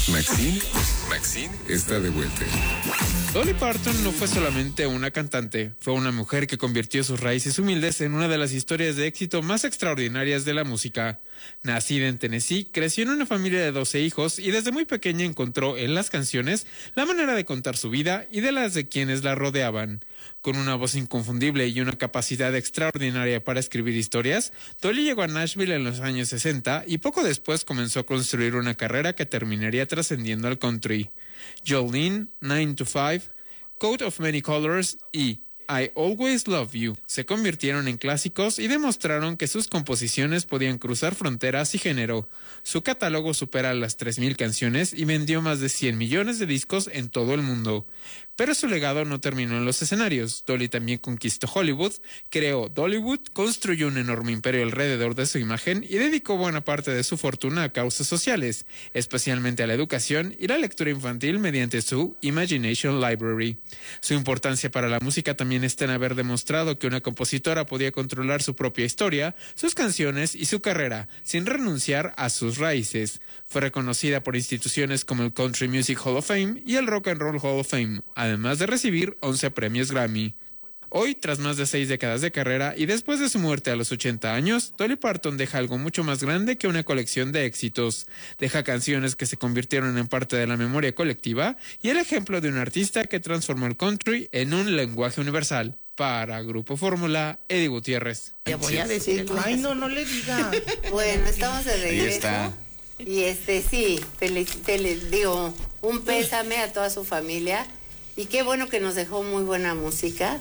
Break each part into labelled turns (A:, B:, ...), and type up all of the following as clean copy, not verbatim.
A: Maxine está de vuelta.
B: Dolly Parton no fue solamente una cantante, fue una mujer que convirtió sus raíces humildes en una de las historias de éxito más extraordinarias de la música. Nacida en Tennessee, creció en una familia de 12 hijos y desde muy pequeña encontró en las canciones la manera de contar su vida y de las de quienes la rodeaban. Con una voz inconfundible y una capacidad extraordinaria para escribir historias, Dolly llegó a Nashville en los años 60 y poco después comenzó a construir una carrera que terminaría trascendiendo al country. Jolene, 9 to 5, Coat of Many Colors y I Always Love You se convirtieron en clásicos y demostraron que sus composiciones podían cruzar fronteras y género. Su catálogo supera las 3,000 canciones y vendió más de 100 millones de discos en todo el mundo. Pero su legado no terminó en los escenarios. Dolly también conquistó Hollywood, creó Dollywood, construyó un enorme imperio alrededor de su imagen y dedicó buena parte de su fortuna a causas sociales, especialmente a la educación y la lectura infantil mediante su Imagination Library. Su importancia para la música también está en haber demostrado que una compositora podía controlar su propia historia, sus canciones y su carrera, sin renunciar a sus raíces. Fue reconocida por instituciones como el Country Music Hall of Fame y el Rock and Roll Hall of Fame, además de recibir 11 premios Grammy. Hoy, tras más de 6 décadas de carrera y después de su muerte a los 80 años, Dolly Parton deja algo mucho más grande que una colección de éxitos. Deja canciones que se convirtieron en parte de la memoria colectiva y el ejemplo de un artista que transformó el country en un lenguaje universal. Para Grupo Fórmula, Eddie Gutiérrez.
C: Ya voy a decir,
D: Ay, no le diga.
E: Bueno, estamos de regreso.
C: Ahí está.
E: Y sí, digo, un pésame a toda su familia. Y qué bueno que nos dejó muy buena música.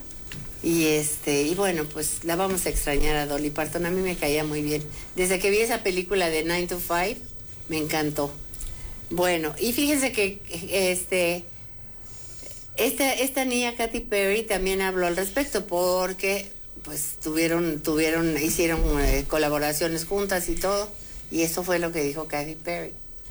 E: Y bueno, pues la vamos a extrañar a Dolly Parton. A mí me caía muy bien. Desde que vi esa película de 9 to 5, me encantó. Bueno, y fíjense que esta niña Katy Perry también habló al respecto, porque pues hicieron colaboraciones juntas y todo. Y eso fue lo que dijo Katy Perry.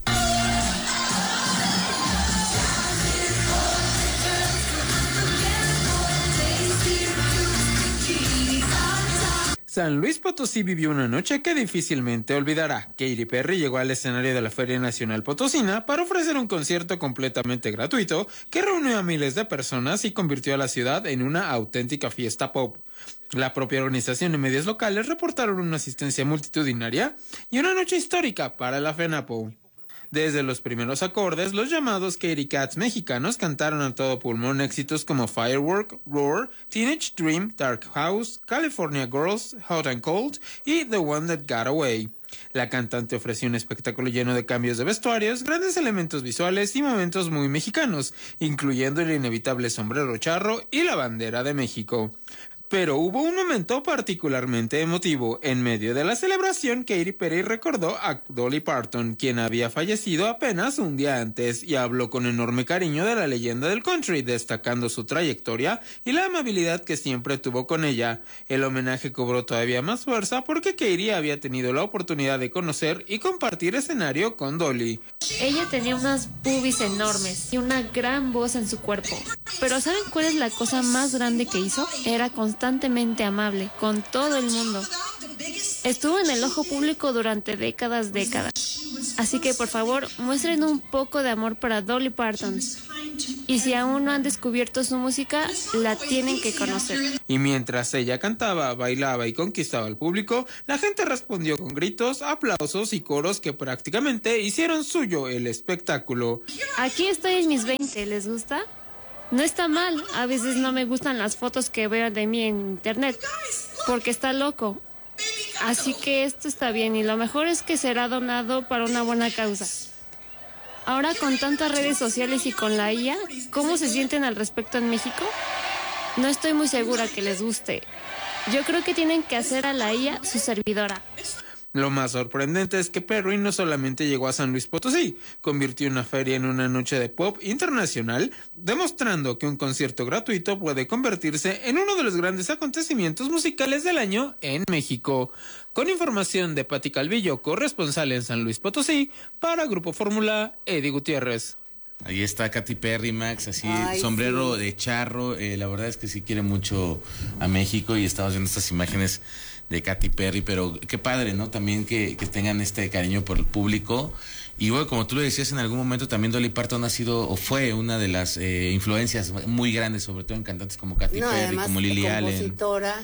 B: San Luis Potosí vivió una noche que difícilmente olvidará. Katy Perry llegó al escenario de la Feria Nacional Potosina para ofrecer un concierto completamente gratuito que reunió a miles de personas y convirtió a la ciudad en una auténtica fiesta pop. La propia organización y medios locales reportaron una asistencia multitudinaria y una noche histórica para la FENAPO. Desde los primeros acordes, los llamados Katy Cats mexicanos cantaron a todo pulmón éxitos como Firework, Roar, Teenage Dream, Dark House, California Girls, Hot and Cold y The One That Got Away. La cantante ofreció un espectáculo lleno de cambios de vestuarios, grandes elementos visuales y momentos muy mexicanos, incluyendo el inevitable sombrero charro y la bandera de México. Pero hubo un momento particularmente emotivo. En medio de la celebración, Katy Perry recordó a Dolly Parton, quien había fallecido apenas un día antes, y habló con enorme cariño de la leyenda del country, destacando su trayectoria y la amabilidad que siempre tuvo con ella. El homenaje cobró todavía más fuerza porque Katy había tenido la oportunidad de conocer y compartir escenario con Dolly.
F: Ella tenía unas boobies enormes y una gran voz en su cuerpo. Pero ¿saben cuál es la cosa más grande que hizo? Era constantemente amable con todo el mundo. Estuvo en el ojo público durante décadas. Así que por favor, muestren un poco de amor para Dolly Parton. Y si aún no han descubierto su música, la tienen que conocer.
B: Y mientras ella cantaba, bailaba y conquistaba al público, la gente respondió con gritos, aplausos y coros que prácticamente hicieron suyo el espectáculo.
F: Aquí estoy en mis 20, ¿les gusta? No está mal, a veces no me gustan las fotos que veo de mí en internet, porque está loco. Así que esto está bien y lo mejor es que será donado para una buena causa. Ahora con tantas redes sociales y con la IA, ¿cómo se sienten al respecto en México? No estoy muy segura que les guste. Yo creo que tienen que hacer a la IA su servidora.
B: Lo más sorprendente es que Perry no solamente llegó a San Luis Potosí, convirtió una feria en una noche de pop internacional, demostrando que un concierto gratuito puede convertirse en uno de los grandes acontecimientos musicales del año en México. Con información de Pati Calvillo, corresponsal en San Luis Potosí, para Grupo Fórmula, Eddie Gutiérrez.
C: Ahí está Katy Perry, Max, así, sombrero de charro. La verdad es que sí quiere mucho a México y estamos viendo estas imágenes de Katy Perry, pero qué padre, ¿no? También que tengan este cariño por el público Y bueno, como tú lo decías, en algún momento también Dolly Parton ha sido o fue una de las influencias muy grandes, sobre todo en cantantes como Katy Perry,
E: además,
C: como Lily Allen.
E: Compositora,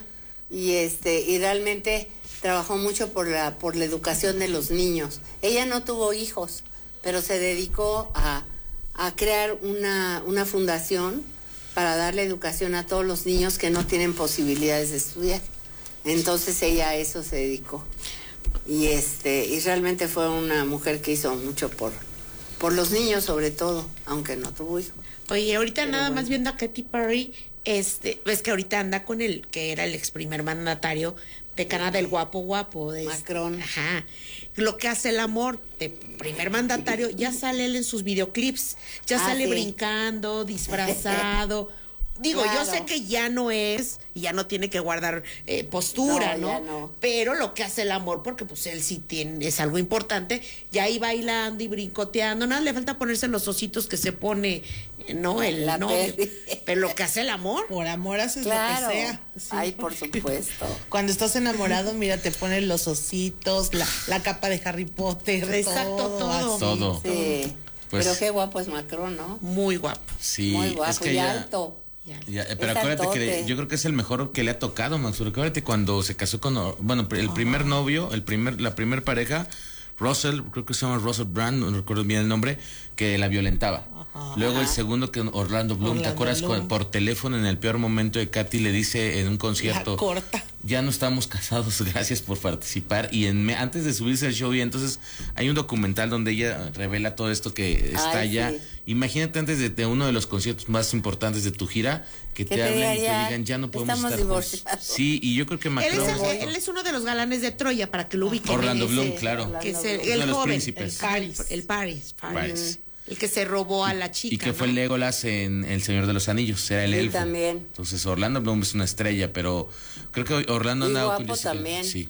E: y realmente trabajó mucho por la educación de los niños. Ella no tuvo hijos, pero se dedicó a crear una fundación para darle educación a todos los niños que no tienen posibilidades de estudiar. Entonces ella a eso se dedicó. Y realmente fue una mujer que hizo mucho por los niños, sobre todo, aunque no tuvo hijos.
A: Oye, ahorita nada más viendo a Katy Perry, ves que ahorita anda con el que era el ex primer mandatario de Canadá, el guapo de
E: Macron.
A: Ajá. Lo que hace el amor de primer mandatario, ya sale él en sus videoclips, ya sale brincando, disfrazado. Digo, claro. Yo sé que ya no es, y ya no tiene que guardar postura, ¿no?
E: Ya no.
A: Pero lo que hace el amor, porque pues él sí es algo importante, ya ahí bailando y brincoteando, nada, le falta ponerse los ositos que se pone, ¿no? El novio. Pero lo que hace el amor.
D: Por amor haces lo que sea.
E: Sí. Ay, por supuesto.
D: Cuando estás enamorado, mira, te ponen los ositos, la capa de Harry Potter.
A: Exacto,
C: todo.
E: Sí.
C: Pues,
E: pero qué guapo es Macron, ¿no?
A: Muy guapo.
C: Sí,
E: muy guapo,
C: es que
E: y
C: ya,
E: alto.
C: Ya, pero acuérdate que yo creo que es el mejor que le ha tocado, Max. Porque acuérdate cuando se casó con, bueno, el primer novio, la primer pareja, Russell, creo que se llama Russell Brand, no recuerdo bien el nombre, que la violentaba. Luego el segundo, que Orlando Bloom, ¿te acuerdas? Por teléfono en el peor momento de Katy le dice en un concierto, ya no estamos casados, gracias por participar. Y antes de subirse al show, y entonces hay un documental donde ella revela todo esto que está allá. Sí. Imagínate antes de uno de los conciertos más importantes de tu gira, que te hablen y te digan, ya no podemos estar juntos. Sí, y yo creo que Macron...
A: Él es uno de los galanes de Troya, para que lo ubiquen.
C: Orlando Bloom, claro.
A: Que es el
C: de los
A: joven,
C: príncipes.
A: El Paris. El que se robó a la chica.
C: Y que fue el Legolas en El Señor de los Anillos, era el elfo.
E: También.
C: Entonces Orlando Bloom es una estrella, pero creo que Orlando andaba
E: guapo también.
C: Sí.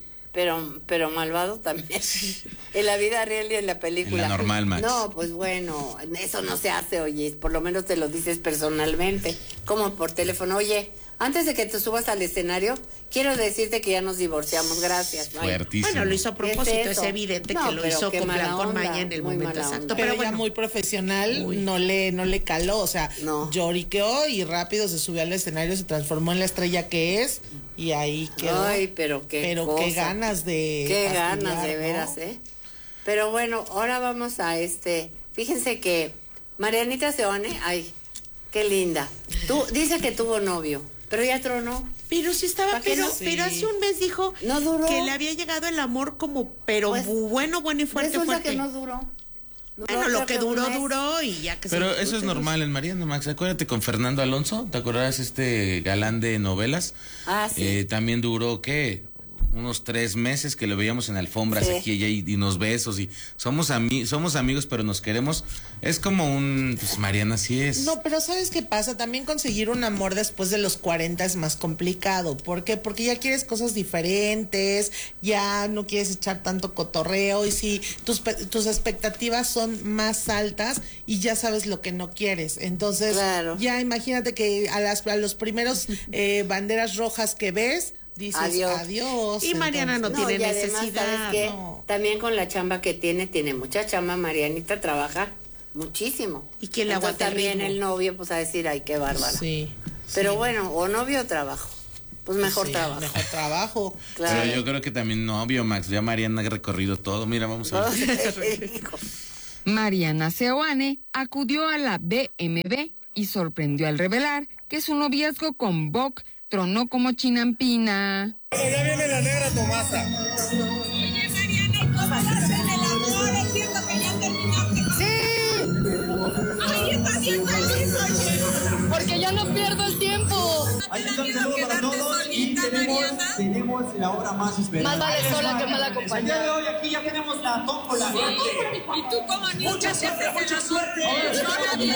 E: Pero malvado también. En la vida real y en la película.
C: En la normal, Max.
E: No, pues bueno, eso no se hace, oye, por lo menos te lo dices personalmente, como por teléfono. Oye, antes de que te subas al escenario, quiero decirte que ya nos divorciamos, gracias.
C: Fuertísimo.
A: Bueno, lo hizo a propósito, es evidente que lo hizo con plan con maña en el momento exacto.
D: Pero bueno, muy profesional, no le caló, o sea, lloriqueó y rápido se subió al escenario, se transformó en la estrella que es, y ahí quedó.
E: Ay, pero qué
D: ganas de...
E: Qué ganas de veras, ¿eh? Pero bueno, ahora vamos a fíjense que Marianita Seoane, ay, qué linda. Dice que tuvo novio, pero ya tronó.
A: Pero sí estaba, pero hace un mes dijo que le había llegado el amor como, pero pues, bueno y fuerte.
E: Resulta que no duró.
A: Bueno, lo que duró y ya que
C: pero eso es normal en Mariana, Max. Acuérdate con Fernando Alonso, ¿te acuerdas galán de novelas?
E: Sí.
C: También duró, ¿qué? Unos 3 meses que lo veíamos en alfombras aquí y allá y nos besos y somos amigos pero nos queremos. Es como pues Mariana sí es.
D: No, pero ¿sabes qué pasa? También conseguir un amor después de los 40 es más complicado. ¿Por qué? Porque ya quieres cosas diferentes, ya no quieres echar tanto cotorreo y si tus expectativas son más altas y ya sabes lo que no quieres. Entonces, ya imagínate que a los primeros banderas rojas que ves, dices adiós.
A: Y Mariana no tiene necesidad.
E: Además, ¿sabes qué? También con la chamba que tiene mucha chamba. Marianita trabaja muchísimo.
A: ¿Y quién le aguanta
E: también el novio, pues a decir, ay, qué bárbara.
D: Sí.
E: Pero bueno, o novio o trabajo. Pues mejor trabajo.
D: Mejor trabajo.
C: Claro. Pero yo creo que también novio, Max. Ya Mariana ha recorrido todo. Mira, vamos a ver.
G: Mariana Seoane acudió a la BMB y sorprendió al revelar que su noviazgo con Boc tronó como chinampina.
H: Ya viene la negra Tomasa.
I: Oye, Mariana, ¿y cómo vas en el amor? Entiendo que ya terminaste. ¡Sí! ¡Ay, está bien feliz, oye!
J: Porque ya no pierdo el tiempo.
H: Hay un saludo para todos y tenemos la hora más esperada.
J: Más vale sola que mal acompañada.
H: El día de hoy aquí ya tenemos la tómbola.
I: ¿Y tú cómo niña?
H: Mucha suerte.
I: No, nadie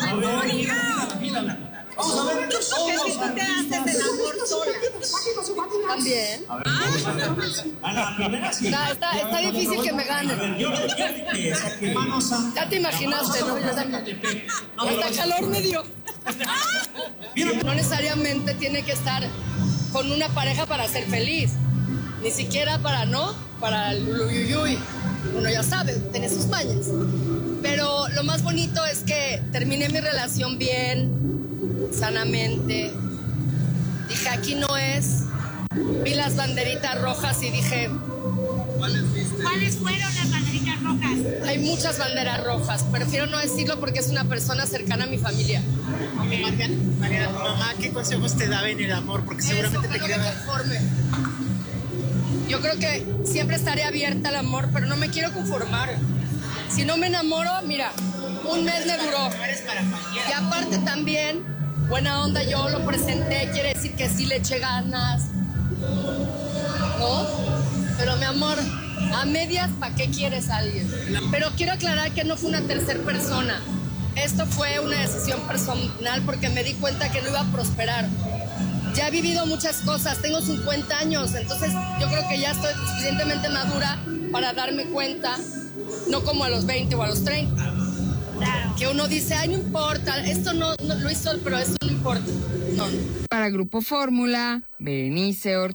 I: más.
H: Vamos a ver.
I: ¿Tú te haces el amor sola?
J: También.
H: A ver, a la primera sí.
J: Está difícil que me gane.
H: A ver, yo
J: ya te imaginaste, ¿no? Hasta calor me dio. No necesariamente tiene que estar con una pareja para ser feliz. Ni siquiera para el uyuyuy. uno ya sabe, tiene sus mañas. Pero lo más bonito es que terminé mi relación bien, sanamente. Dije, aquí no es. Vi las banderitas rojas y dije...
I: ¿Cuáles fueron las banderitas rojas?
J: Hay muchas banderas rojas. Prefiero no decirlo porque es una persona cercana a mi familia.
K: Mariana, tu mamá, ¿qué consejos te daba en el amor? Porque seguramente te quería dar...
J: Yo creo que siempre estaré abierta al amor, pero no me quiero conformar. Si no me enamoro, mira, un mes me duró. Y aparte también, buena onda, yo lo presenté, quiere decir que sí le eché ganas, ¿no? Pero mi amor, a medias, ¿para qué quieres a alguien? Pero quiero aclarar que no fue una tercera persona. Esto fue una decisión personal porque me di cuenta que no iba a prosperar. Ya he vivido muchas cosas, tengo 50 años, entonces yo creo que ya estoy suficientemente madura para darme cuenta, no como a los 20 o a los 30. Claro. Que uno dice, ay, no importa, esto no lo hizo, pero esto no importa. No.
G: Para Grupo Fórmula, Berenice Ortiz.